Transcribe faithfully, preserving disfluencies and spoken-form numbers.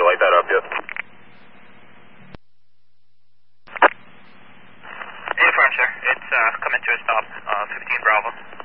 light that up yet. Affirm, sir. It's uh, coming to a stop, uh, fifteen Bravo.